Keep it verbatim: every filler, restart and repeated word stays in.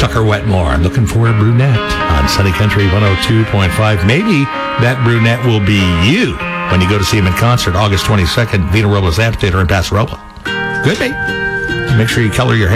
Tucker Wetmore. I'm looking for a brunette on Sunny Country one oh two point five. Maybe that brunette will be you when you go to see him in concert August twenty-second, Vina Robles Amphitheater in Paso Robles. Could be. Make sure you color your hair.